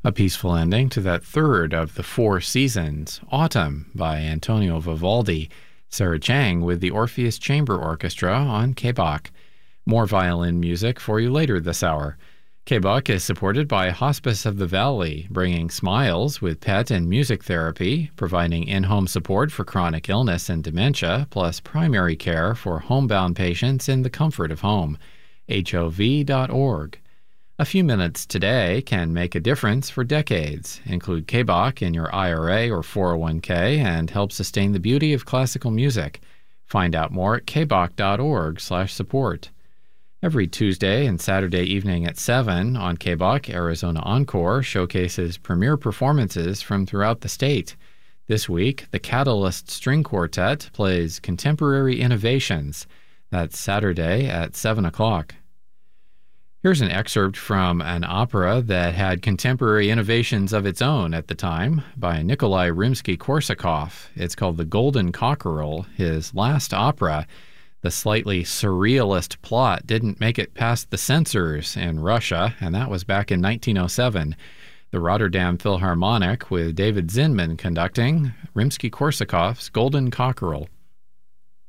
A peaceful ending to that third of the four seasons, Autumn by Antonio Vivaldi. Sarah Chang with the Orpheus Chamber Orchestra on KBOC. More violin music for you later this hour. KBOC is supported by Hospice of the Valley, bringing smiles with pet and music therapy, providing in-home support for chronic illness and dementia, plus primary care for homebound patients in the comfort of home. HOV.org. A few minutes today can make a difference for decades. Include KBOC in your IRA or 401k and help sustain the beauty of classical music. Find out more at kbok.org/support. Every Tuesday and Saturday evening at 7 on KBOC, Arizona Encore showcases premier performances from throughout the state. This week, the Catalyst String Quartet plays Contemporary Innovations. That's Saturday at 7 o'clock. Here's an excerpt from an opera that had contemporary innovations of its own at the time by Nikolai Rimsky-Korsakov. It's called The Golden Cockerel, his last opera. The slightly surrealist plot didn't make it past the censors in Russia, and that was back in 1907. The Rotterdam Philharmonic, with David Zinman conducting, Rimsky-Korsakov's Golden Cockerel.